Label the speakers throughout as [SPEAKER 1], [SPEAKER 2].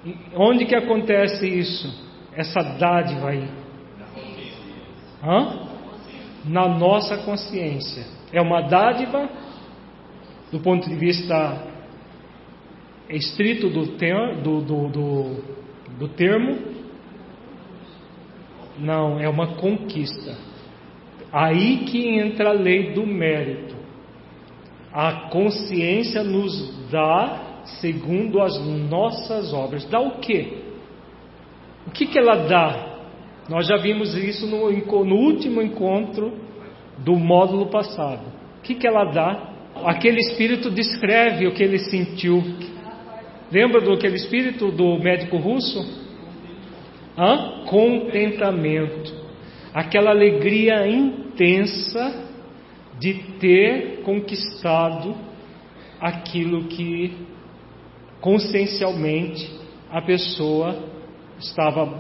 [SPEAKER 1] Onde que acontece isso? Essa dádiva aí? Na nossa consciência. É uma dádiva do ponto de vista estrito do termo? Não, é uma conquista. Aí que entra a lei do mérito. A consciência nos dá segundo as nossas obras. Dá o quê? O que ela dá? Nós já vimos isso no último encontro do módulo passado. O que ela dá? Aquele espírito descreve o que ele sentiu. Lembra daquele espírito do médico russo? Contentamento. Aquela alegria intensa de ter conquistado aquilo que consciencialmente a pessoa estava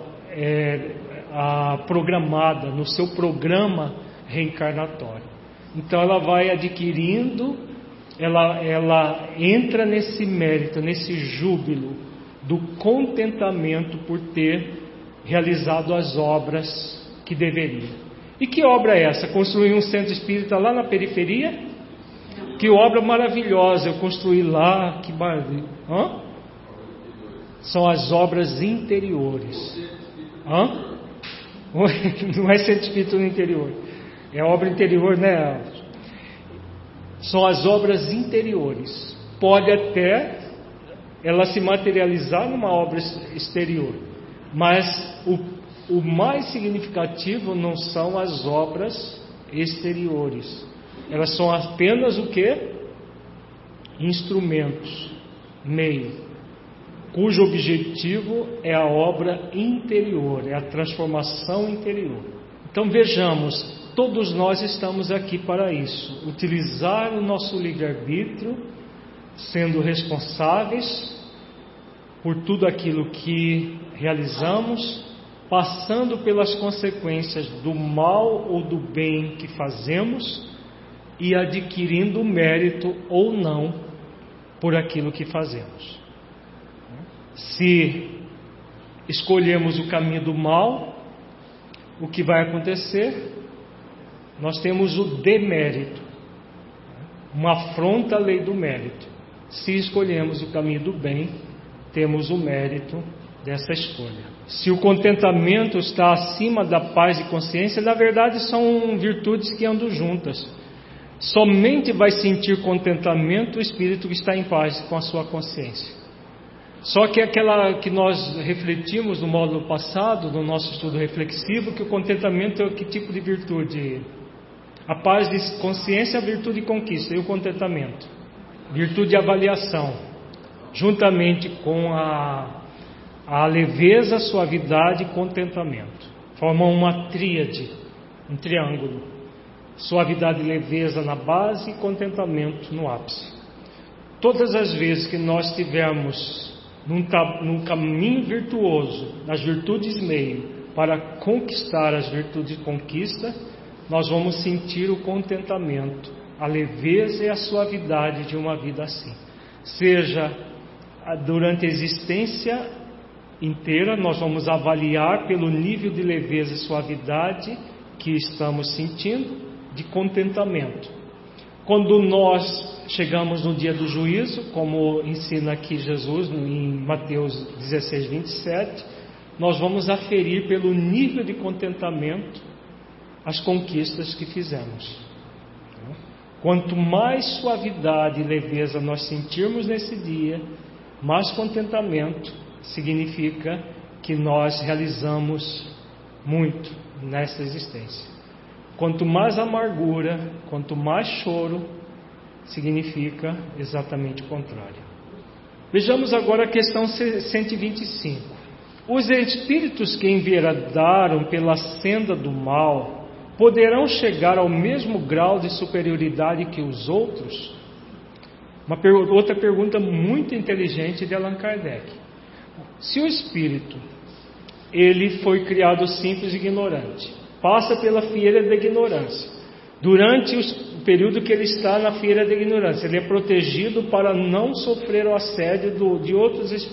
[SPEAKER 1] programada no seu programa reencarnatório. Então ela vai adquirindo, ela entra nesse mérito, nesse júbilo do contentamento por ter realizado as obras que deveria. E que obra é essa? Construir um centro espírita lá na periferia? Que obra maravilhosa eu construí lá, que maravilha. São as obras interiores. Não é centro espírita no interior, é obra interior, né? São as obras interiores. Pode até ela se materializar numa obra exterior, mas o mais significativo não são as obras exteriores. Elas são apenas o quê? Instrumentos, meio, cujo objetivo é a obra interior, é a transformação interior. Então vejamos, todos nós estamos aqui para isso, utilizar o nosso livre-arbítrio, sendo responsáveis por tudo aquilo que realizamos, passando pelas consequências do mal ou do bem que fazemos e adquirindo mérito ou não por aquilo que fazemos. Se escolhemos o caminho do mal, o que vai acontecer? Nós temos o demérito, uma afronta à lei do mérito. Se escolhemos o caminho do bem, temos o mérito dessa escolha. Se o contentamento está acima da paz e consciência, na verdade são virtudes que andam juntas. Somente vai sentir contentamento o espírito que está em paz com a sua consciência. Só que aquela que nós refletimos no módulo passado, no nosso estudo reflexivo, que o contentamento é que tipo de virtude? A paz de consciência é a virtude de conquista, e o contentamento? Virtude de avaliação, juntamente com a leveza, suavidade e contentamento. Formam uma tríade, um triângulo. Suavidade e leveza na base e contentamento no ápice. Todas as vezes que nós estivermos num caminho virtuoso, nas virtudes meio, para conquistar as virtudes de conquista, nós vamos sentir o contentamento, a leveza e a suavidade de uma vida assim. Seja durante a existência inteira, nós vamos avaliar pelo nível de leveza e suavidade que estamos sentindo, de contentamento. Quando nós chegamos no dia do juízo, como ensina aqui Jesus em Mateus 16, 27, nós vamos aferir pelo nível de contentamento as conquistas que fizemos. Quanto mais suavidade e leveza nós sentirmos nesse dia, mais contentamento significa que nós realizamos muito nessa existência. Quanto mais amargura, quanto mais choro, significa exatamente o contrário. Vejamos agora a questão 125. Os espíritos que enveredaram pela senda do mal poderão chegar ao mesmo grau de superioridade que os outros? Outra pergunta muito inteligente de Allan Kardec. Se o espírito ele foi criado simples e ignorante, passa pela fieira da ignorância, durante o período que ele está na fieira da ignorância, ele é protegido para não sofrer o assédio de outros espíritos.